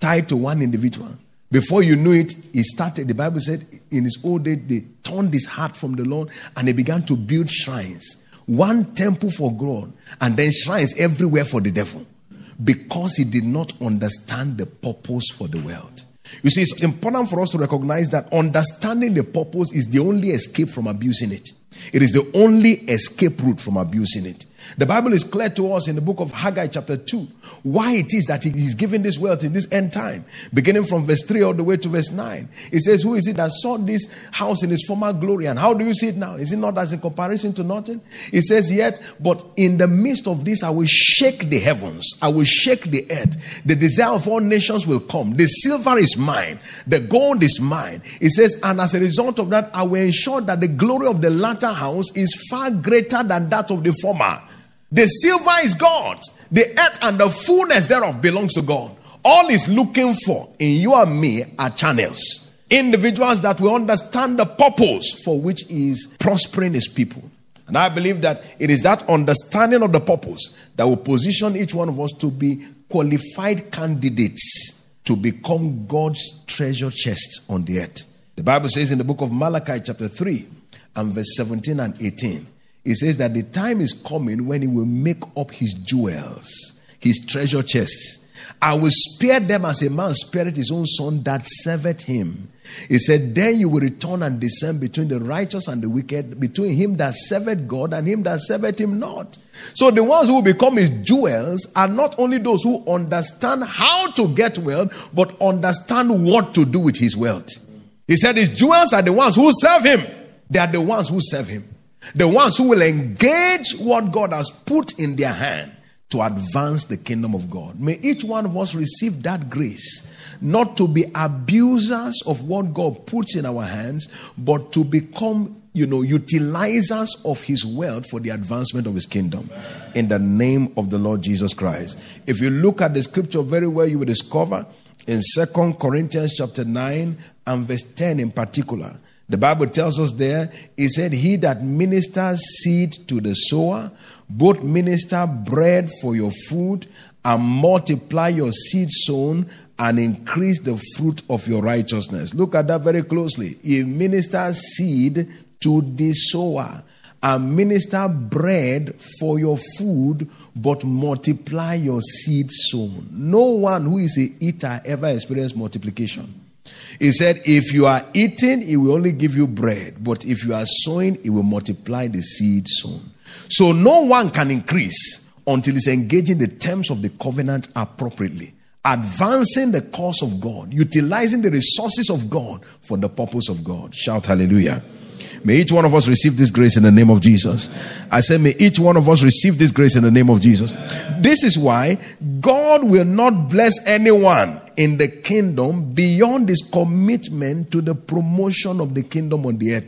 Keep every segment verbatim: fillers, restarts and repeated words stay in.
tied to one individual. Before you knew it, he started, the Bible said, in his old age, they turned his heart from the Lord and he began to build shrines. One temple for God and then shrines everywhere for the devil. Because he did not understand the purpose for the world. You see, it's important for us to recognize that understanding the purpose is the only escape from abusing it. It is the only escape route from abusing it. The Bible is clear to us in the book of Haggai chapter two why it is that he is giving this wealth in this end time. Beginning from verse three all the way to verse nine. It says, who is it that saw this house in its former glory? And how do you see it now? Is it not as in comparison to nothing? It says, yet, but in the midst of this I will shake the heavens. I will shake the earth. The desire of all nations will come. The silver is mine. The gold is mine. It says, and as a result of that, I will ensure that the glory of the latter house is far greater than that of the former. The silver is God's. The earth and the fullness thereof belongs to God. All he's looking for in you and me are channels. Individuals that will understand the purpose for which he is prospering his people. And I believe that it is that understanding of the purpose that will position each one of us to be qualified candidates to become God's treasure chests on the earth. The Bible says in the book of Malachi chapter three and verse seventeen and eighteen, it says that the time is coming when he will make up his jewels, his treasure chests. I will spare them as a man spareth his own son that serveth him. He said, then you will return and discern between the righteous and the wicked, between him that serveth God and him that serveth him not. So the ones who will become his jewels are not only those who understand how to get wealth, but understand what to do with his wealth. He said his jewels are the ones who serve him. They are the ones who serve him. The ones who will engage what God has put in their hand to advance the kingdom of God. May each one of us receive that grace, not to be abusers of what God puts in our hands, but to become, you know, utilizers of his wealth for the advancement of his kingdom. In the name of the Lord Jesus Christ. If you look at the scripture very well, you will discover in Second Corinthians chapter nine and verse ten in particular, the Bible tells us there, it said, he that ministers seed to the sower, both minister bread for your food, and multiply your seed sown, and increase the fruit of your righteousness. Look at that very closely. He ministers seed to the sower, and minister bread for your food, but multiply your seed sown. No one who is a eater ever experienced multiplication. He said, if you are eating, he will only give you bread. But if you are sowing, he will multiply the seed sown. So no one can increase until he's engaging the terms of the covenant appropriately. Advancing the cause of God. Utilizing the resources of God for the purpose of God. Shout hallelujah. May each one of us receive this grace in the name of Jesus. I said, may each one of us receive this grace in the name of Jesus. This is why God will not bless anyone in the kingdom beyond his commitment to the promotion of the kingdom on the earth.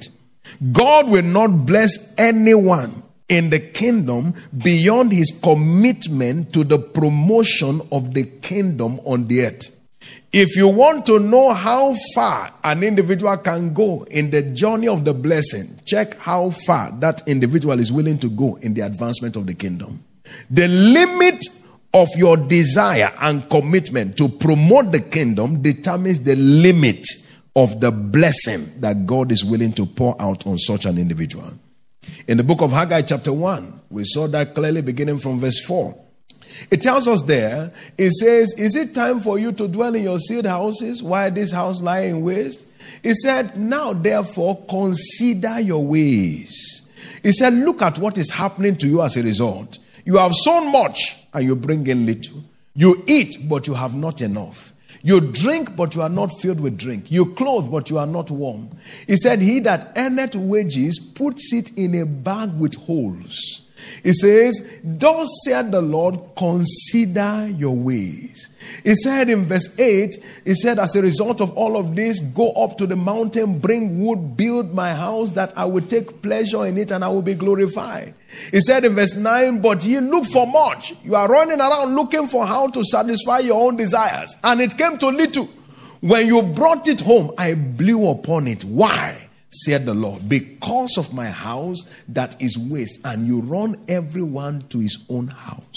God will not bless anyone in the kingdom beyond his commitment to the promotion of the kingdom on the earth. If you want to know how far an individual can go in the journey of the blessing, check how far that individual is willing to go in the advancement of the kingdom. The limit of your desire and commitment to promote the kingdom determines the limit of the blessing that God is willing to pour out on such an individual. In the book of Haggai chapter one, we saw that clearly beginning from verse four. It tells us there, it says, is it time for you to dwell in your sealed houses while this house lie in waste? It said, now therefore consider your ways. It said, look at what is happening to you as a result. You have sown much and you bring in little. You eat, but you have not enough. You drink, but you are not filled with drink. You clothe, but you are not warm. He said, he that earneth wages puts it in a bag with holes. It says, thus said the Lord, consider your ways. He said in verse eight, he said, as a result of all of this, go up to the mountain, bring wood, build my house, that I will take pleasure in it and I will be glorified. He said in verse nine, but ye look for much. You are running around looking for how to satisfy your own desires. And it came to little. When you brought it home, I blew upon it. Why? Said the Lord, because of my house that is waste, and you run everyone to his own house.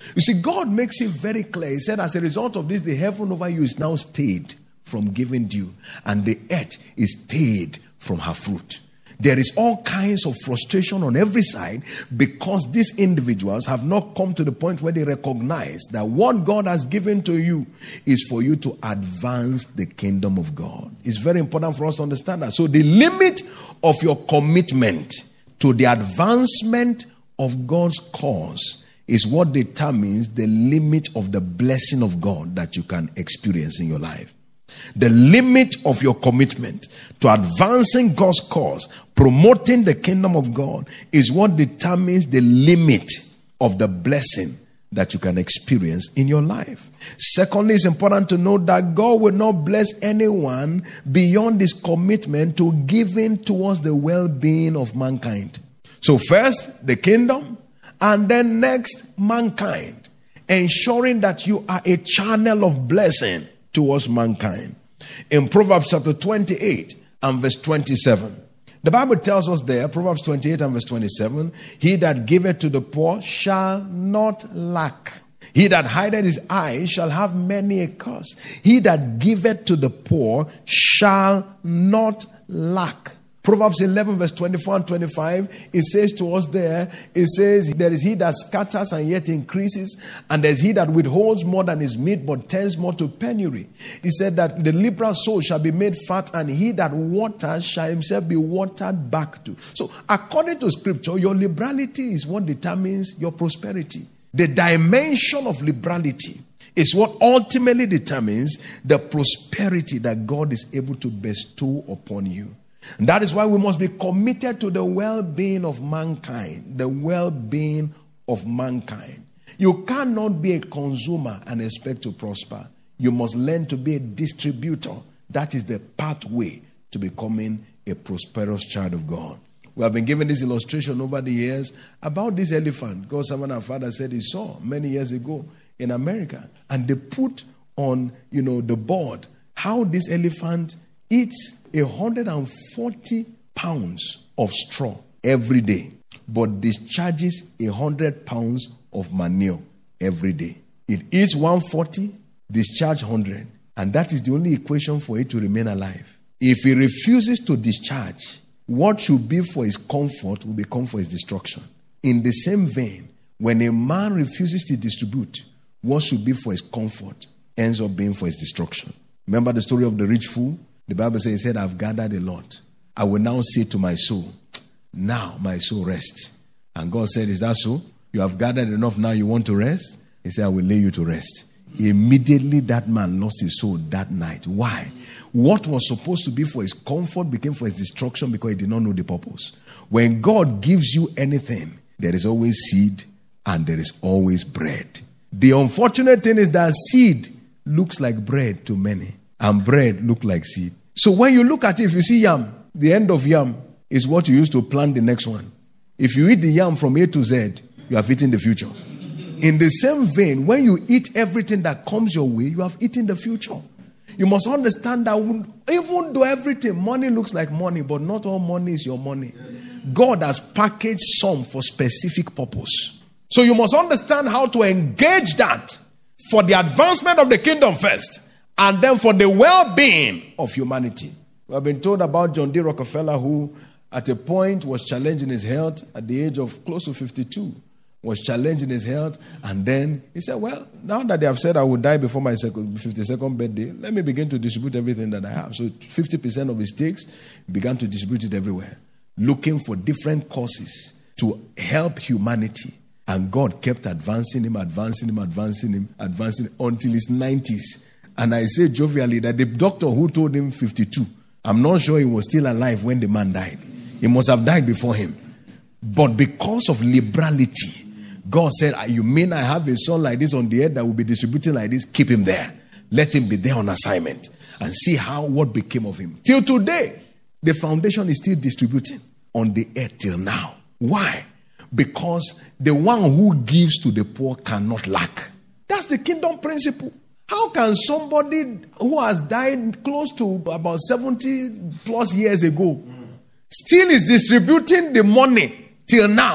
You see, God makes it very clear. He said, as a result of this, the heaven over you is now stayed from giving dew, and the earth is stayed from her fruit. There is all kinds of frustration on every side because these individuals have not come to the point where they recognize that what God has given to you is for you to advance the kingdom of God. It's very important for us to understand that. So the limit of your commitment to the advancement of God's cause is what determines the limit of the blessing of God that you can experience in your life. The limit of your commitment to advancing God's cause, promoting the kingdom of God, is what determines the limit of the blessing that you can experience in your life. Secondly, it's important to know that God will not bless anyone beyond his commitment to giving towards the well-being of mankind. So first, the kingdom, and then next, mankind, ensuring that you are a channel of blessing towards mankind. In Proverbs chapter twenty-eight and verse twenty-seven, the Bible tells us there, Proverbs twenty-eight and verse twenty-seven, he that giveth to the poor shall not lack. He that hideth his eyes shall have many a curse. He that giveth to the poor shall not lack. Proverbs eleven verse twenty-four and twenty-five, it says to us there, it says, there is he that scatters and yet increases, and there's he that withholds more than is meet, but tends more to penury. He said that the liberal soul shall be made fat, and he that waters shall himself be watered back to. So according to scripture, your liberality is what determines your prosperity. The dimension of liberality is what ultimately determines the prosperity that God is able to bestow upon you. And that is why we must be committed to the well-being of mankind. The well-being of mankind. You cannot be a consumer and expect to prosper. You must learn to be a distributor. That is the pathway to becoming a prosperous child of God. We have been given this illustration over the years about this elephant. God, someone our father said he saw many years ago in America. And they put on, you know, the board how this elephant eats one hundred forty pounds of straw every day, but discharges one hundred pounds of manure every day. It eats one hundred forty, discharge one hundred, and that is the only equation for it to remain alive. If it refuses to discharge, what should be for his comfort will become for his destruction. In the same vein, when a man refuses to distribute, what should be for his comfort ends up being for his destruction. Remember the story of the rich fool? The Bible says, he said, I've gathered a lot. I will now say to my soul, now my soul rests. And God said, is that so? You have gathered enough, now you want to rest? He said, I will lay you to rest. Immediately that man lost his soul that night. Why? What was supposed to be for his comfort became for his destruction because he did not know the purpose. When God gives you anything, there is always seed and there is always bread. The unfortunate thing is that seed looks like bread to many. And bread look like seed. So when you look at it, if you see yam, the end of yam is what you use to plant the next one. If you eat the yam from A to Z, you have eaten the future. In the same vein, when you eat everything that comes your way, you have eaten the future. You must understand that even though everything, money looks like money, but not all money is your money. God has packaged some for specific purpose. So you must understand how to engage that for the advancement of the kingdom first. And then for the well-being of humanity. We have been told about John D. Rockefeller, who at a point was challenged in his health at the age of close to fifty-two. Was challenged in his health. And then he said, well, now that they have said I will die before my fifty-second birthday, let me begin to distribute everything that I have. So fifty percent of his stakes, began to distribute it everywhere. Looking for different causes to help humanity. And God kept advancing him, advancing him, advancing him, advancing him until his nineties. And I say jovially that the doctor who told him fifty-two, I'm not sure he was still alive when the man died. He must have died before him. But because of liberality, God said, you mean I have a son like this on the earth that will be distributing like this? Keep him there. Let him be there on assignment. And see how what became of him. Till today, the foundation is still distributing on the earth till now. Why? Because the one who gives to the poor cannot lack. That's the kingdom principle. How can somebody who has died close to about seventy plus years ago still is distributing the money till now?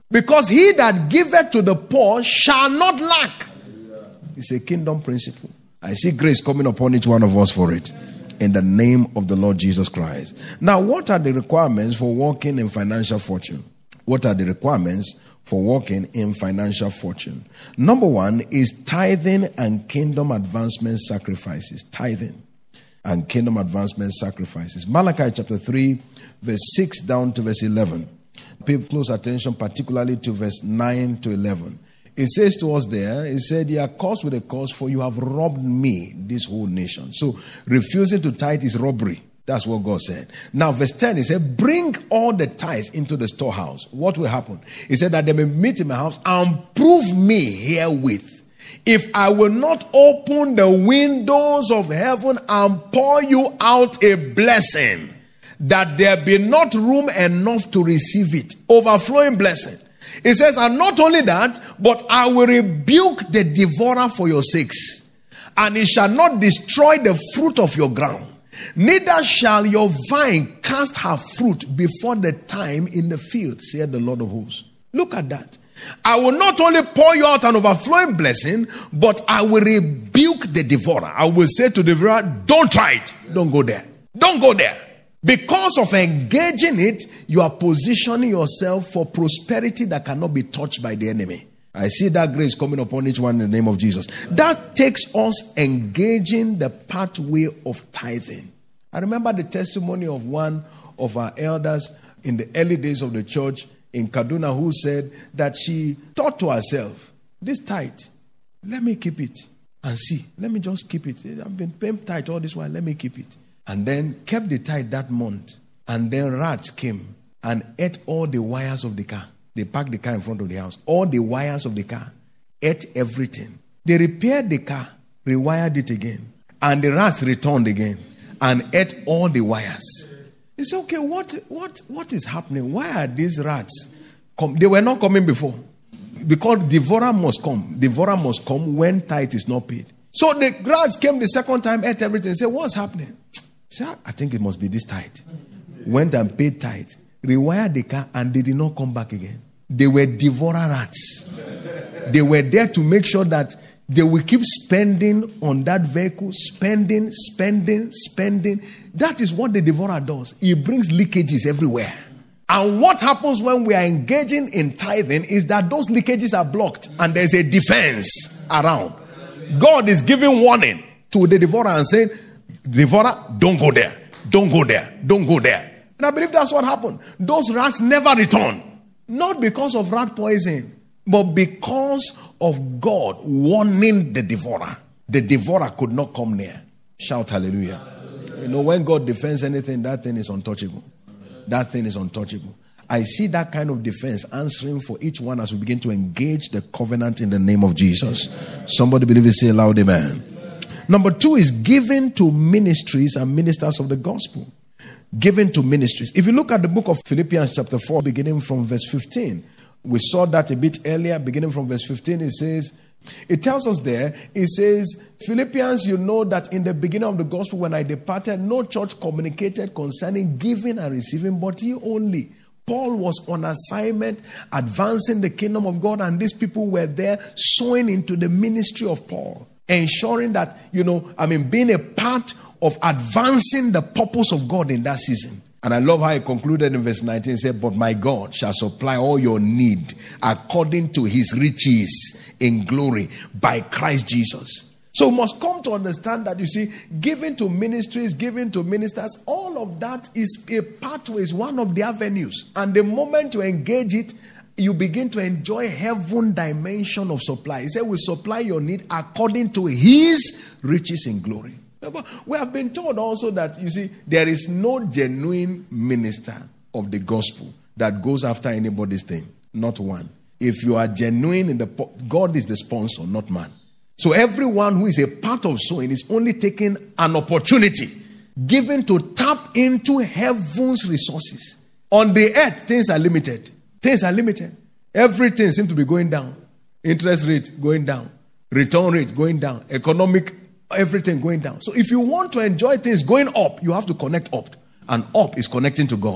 Because he that giveth to the poor shall not lack. It's a kingdom principle. I see grace coming upon each one of us for it. In the name of the Lord Jesus Christ. Now, what are the requirements for walking in financial fortune? What are the requirements for walking in financial fortune? Number one is tithing and kingdom advancement sacrifices. Tithing and kingdom advancement sacrifices. Malachi chapter three, verse six down to verse eleven. Pay close attention particularly to verse nine to eleven. It says to us there, it said, "You are cursed with a curse, for you have robbed me, this whole nation." So refusing to tithe is robbery. That's what God said. Now verse ten, he said, "Bring all the tithes into the storehouse." What will happen? He said that they may meet in my house and prove me herewith, if I will not open the windows of heaven and pour you out a blessing, that there be not room enough to receive it. Overflowing blessing. It says, and not only that, but I will rebuke the devourer for your sakes, and it shall not destroy the fruit of your ground. Neither shall your vine cast her fruit before the time in the field, saith the Lord of hosts. Look at that. I will not only pour you out an overflowing blessing, but I will rebuke the devourer. I will say to the devourer, don't try it. Don't go there. Don't go there. Because of engaging it, you are positioning yourself for prosperity that cannot be touched by the enemy. I see that grace coming upon each one in the name of Jesus. That takes us engaging the pathway of tithing. I remember the testimony of one of our elders in the early days of the church in Kaduna who said that she thought to herself, this tithe, let me keep it and see. Let me just keep it. I've been paying tithe all this while. Let me keep it. And then kept the tithe that month. And then rats came and ate all the wires of the car. They parked the car in front of the house. All the wires of the car. Ate everything. They repaired the car, rewired it again. And the rats returned again and ate all the wires. They said, okay, what, what, what is happening? Why are these rats come? They were not coming before. Because devourer must come. Devourer must come when tithe is not paid. So the rats came the second time, ate everything. They said, what's happening? He said, I think it must be this tithe. Went and paid tithe. Rewired the car and they did not come back again. They were devourer rats. They were there to make sure that they will keep spending on that vehicle. Spending, spending, spending. That is what the devourer does. He brings leakages everywhere. And what happens when we are engaging in tithing is that those leakages are blocked and there's a defense around. God is giving warning to the devourer and saying, devourer, don't go there. Don't go there. Don't go there. And I believe that's what happened. Those rats never returned. Not because of rat poison, but because of God warning the devourer. The devourer could not come near. Shout hallelujah. Hallelujah. You know, when God defends anything, that thing is untouchable. That thing is untouchable. I see that kind of defense answering for each one as we begin to engage the covenant in the name of Jesus. Somebody believe it, say loud amen. Number two is giving to ministries and ministers of the gospel. Giving to ministries. If you look at the book of Philippians chapter four, beginning from verse fifteen, we saw that a bit earlier, beginning from verse fifteen, it says, it tells us there, it says, Philippians, you know that in the beginning of the gospel, when I departed, no church communicated concerning giving and receiving, but ye only. Paul was on assignment, advancing the kingdom of God, and these people were there sowing into the ministry of Paul. Ensuring that, you know, I mean, being a part of advancing the purpose of God in that season. And I love how he concluded in verse nineteen. He said, but my God shall supply all your need according to his riches in glory by Christ Jesus. So we must come to understand that, you see, giving to ministries, giving to ministers, all of that is a pathway, is one of the avenues. And the moment you engage it, you begin to enjoy heaven dimension of supply. He said, we supply your need according to his riches in glory. We have been told also that, you see, there is no genuine minister of the gospel that goes after anybody's thing. Not one. If you are genuine in the, God is the sponsor, not man. So everyone who is a part of sowing is only taking an opportunity given to tap into heaven's resources. On the earth, things are limited. Things are limited. Everything seems to be going down. Interest rate going down. Return rate going down. Economic, everything going down. So if you want to enjoy things going up, you have to connect up. And up is connecting to God.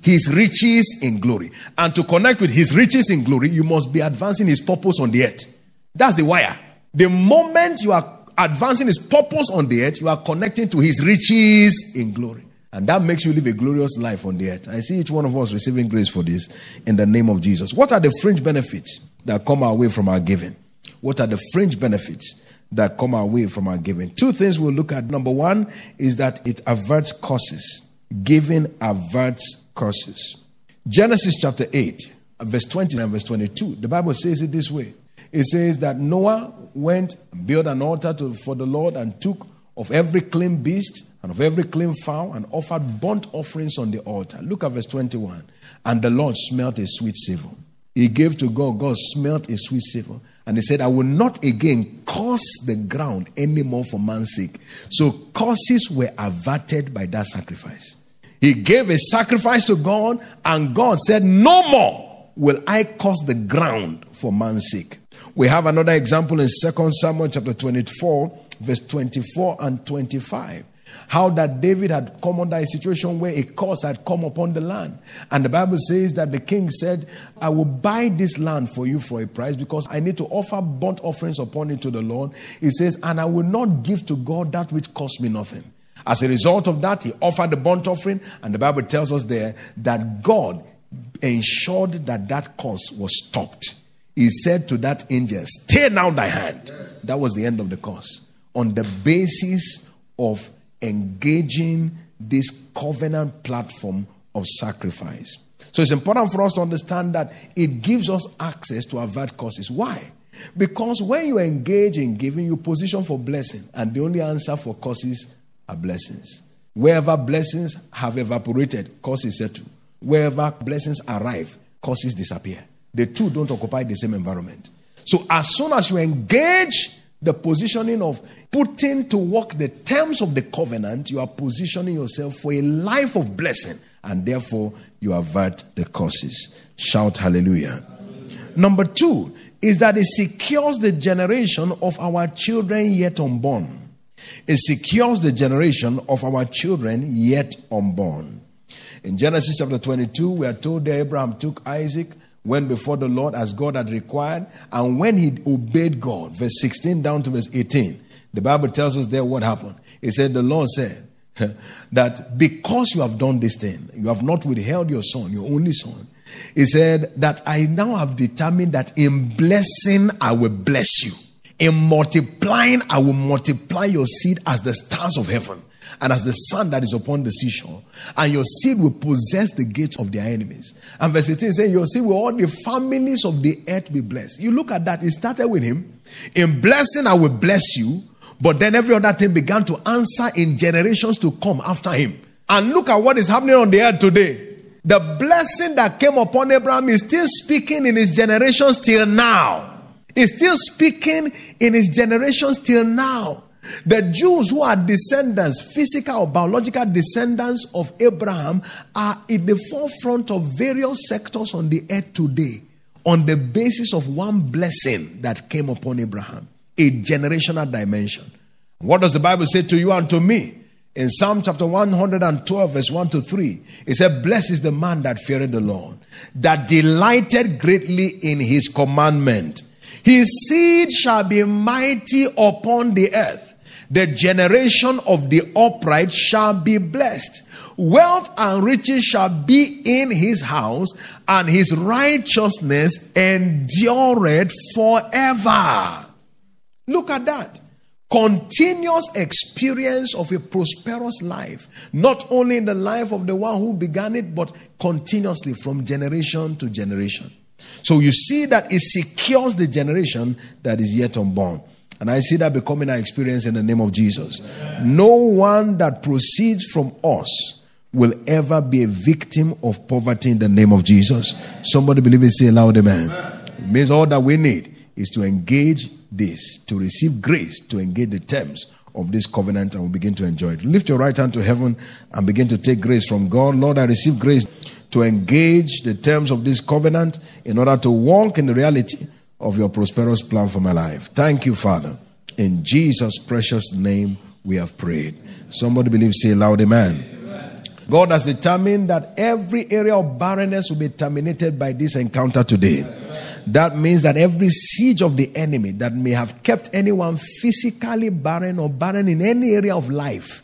his riches in glory. And to connect with his riches in glory, you must be advancing his purpose on the earth. That's the wire. The moment you are advancing his purpose on the earth, you are connecting to his riches in glory. And that makes you live a glorious life on the earth. I see each one of us receiving grace for this in the name of Jesus. What are the fringe benefits that come our way from our giving? What are the fringe benefits that come our way from our giving? Two things we'll look at. Number one is that it averts curses. Giving averts curses. Genesis chapter eight, verse twenty and verse twenty-two. The Bible says it this way. It says that Noah went and built an altar to, for the Lord and took of every clean beast and of every clean fowl and offered burnt offerings on the altar. Look at verse twenty-one. And the Lord smelt a sweet savor. He gave to God. God smelt a sweet savor. And he said, I will not again curse the ground anymore for man's sake. So curses were averted by that sacrifice. He gave a sacrifice to God, and God said, no more will I curse the ground for man's sake. We have another example in Second Samuel chapter twenty-four, verse twenty-four and twenty-five. How that David had come under a situation where a curse had come upon the land. And the Bible says that the king said, I will buy this land for you for a price because I need to offer burnt offerings upon it to the Lord. He says, and I will not give to God that which cost me nothing. As a result of that, he offered the burnt offering, and the Bible tells us there that God ensured that that curse was stopped. He said to that angel, stay now thy hand. Yes. That was the end of the curse. On the basis of engaging this covenant platform of sacrifice. So it's important for us to understand that it gives us access to avert curses. Why? Because when you engage in giving, you position for blessing, and the only answer for curses are blessings. Wherever blessings have evaporated, curses settle. Wherever blessings arrive, curses disappear. The two don't occupy the same environment. So as soon as you engage the positioning of putting to work the terms of the covenant, you are positioning yourself for a life of blessing, and therefore you avert the curses. Shout hallelujah. Hallelujah. Number two is that it secures the generation of our children yet unborn. It secures the generation of our children yet unborn. In Genesis chapter twenty-two, we are told that Abraham took Isaac, went before the Lord as God had required, and when he obeyed God, verse sixteen down to verse eighteen, the Bible tells us there what happened. It said, the Lord said that because you have done this thing, you have not withheld your son, your only son. He said that I now have determined that in blessing I will bless you. In multiplying, I will multiply your seed as the stars of heaven and as the sun that is upon the seashore. And your seed will possess the gates of their enemies. And verse eighteen says, your seed will all the families of the earth be blessed. You look at that, it started with him. In blessing, I will bless you. But then every other thing began to answer in generations to come after him. And look at what is happening on the earth today. The blessing that came upon Abraham is still speaking in his generations till now. Is still speaking in his generations till now. The Jews who are descendants, physical or biological descendants of Abraham, are in the forefront of various sectors on the earth today on the basis of one blessing that came upon Abraham, a generational dimension. What does the Bible say to you and to me? In Psalm chapter one hundred twelve, verse one to three, it said, blessed is the man that feared the Lord, that delighted greatly in his commandment. His seed shall be mighty upon the earth. The generation of the upright shall be blessed. Wealth and riches shall be in his house, and his righteousness endureth forever. Look at that. Continuous experience of a prosperous life. Not only in the life of the one who began it, but continuously from generation to generation. So you see that it secures the generation that is yet unborn. And I see that becoming our experience in the name of Jesus. Amen. No one that proceeds from us will ever be a victim of poverty in the name of Jesus. Somebody believe it, say aloud, amen. Amen. It means all that we need is to engage this, to receive grace, to engage the terms of this covenant, and we'll begin to enjoy it. Lift your right hand to heaven and begin to take grace from God. Lord, I receive grace to engage the terms of this covenant in order to walk in the reality of your prosperous plan for my life. Thank you, Father. In Jesus' precious name we have prayed. Somebody believe, say loud, amen. Amen. God has determined that every area of barrenness will be terminated by this encounter today. That means that every siege of the enemy that may have kept anyone physically barren or barren in any area of life